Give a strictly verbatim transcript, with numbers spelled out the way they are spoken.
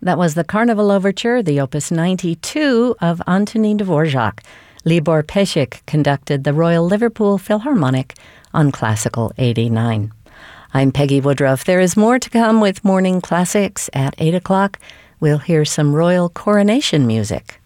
That was the Carnival Overture, the Opus ninety-two of Antonin Dvorak. Libor Pesik conducted the Royal Liverpool Philharmonic on Classical eighty-nine. I'm Peggy Woodruff. There is more to come with Morning Classics at eight o'clock. We'll hear some royal coronation music.